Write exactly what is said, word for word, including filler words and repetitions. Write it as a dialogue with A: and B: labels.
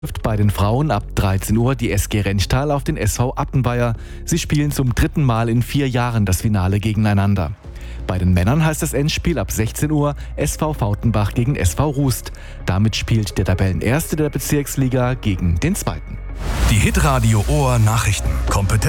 A: Trifft bei den Frauen ab dreizehn Uhr die S G Rentschtal auf den S V Appenweier. Sie spielen zum dritten Mal in vier Jahren das Finale gegeneinander. Bei den Männern heißt das Endspiel ab sechzehn Uhr S V Fautenbach gegen S V Rust. Damit spielt der Tabellenerste der Bezirksliga gegen den Zweiten.
B: Die Hitradio Ohr Nachrichten. Kompetenz